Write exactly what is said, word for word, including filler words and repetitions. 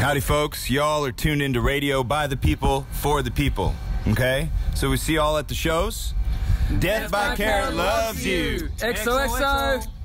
Howdy, folks. Y'all are tuned into radio by the people, for the people. Okay? So we see y'all at the shows. Death by Carrot loves you. X O X O.